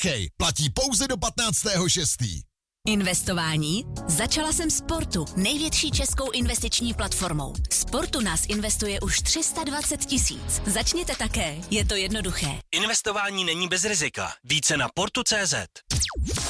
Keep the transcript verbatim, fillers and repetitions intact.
Jaký? Platí pouze do patnáctého šestého Investování? Začala jsem Sportu, největší českou investiční platformou. Sportu nás investuje už tři sta dvacet tisíc. Začněte také, je to jednoduché. Investování není bez rizika. Více na portu tečka cé zet.